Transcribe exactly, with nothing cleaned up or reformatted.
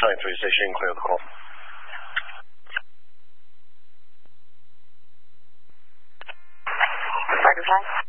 Charlie three station, clear the call. Five five.